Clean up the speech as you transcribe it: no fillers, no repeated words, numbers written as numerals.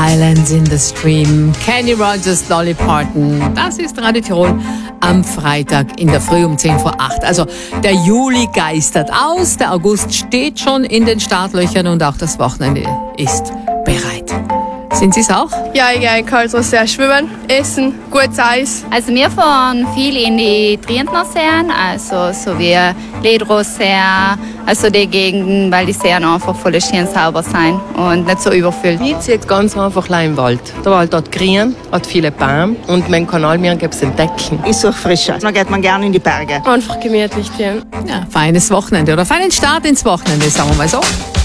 Islands in the Stream, Kenny Rogers, Dolly Parton. Das ist Radio Tirol am Freitag in der Früh um 8:10. Also der Juli geistert aus, der August steht schon in den Startlöchern und auch das Wochenende ist bereit. Sind Sie es auch? Ja, ich gehe also sehr schwimmen, essen, gutes Eis. Also wir fahren viel in die Trientner Seen, also so wie Ledro-Seen, also die Gegenden, weil die Seen einfach voll schön sauber sind und nicht so überfüllt. Ich ziehe ganz einfach im Wald. Der Wald hat grün, hat viele Bäume und mein Kanal mir gibt es entdecken. Ich suche Frische. Dann geht man gerne in die Berge. Einfach gemütlich gehen. Ja, feines Wochenende oder feinen Start ins Wochenende, sagen wir mal so.